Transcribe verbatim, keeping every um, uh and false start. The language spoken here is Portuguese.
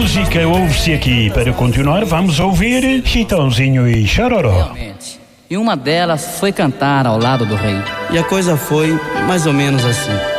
música ouve-se aqui. Para continuar, vamos ouvir Chitãozinho e Chororó. Realmente. E uma delas foi cantar ao lado do rei. E a coisa foi mais ou menos assim.